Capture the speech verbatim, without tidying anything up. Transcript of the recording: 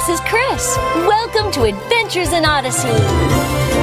this is Chris. Welcome to Adventures in Odyssey.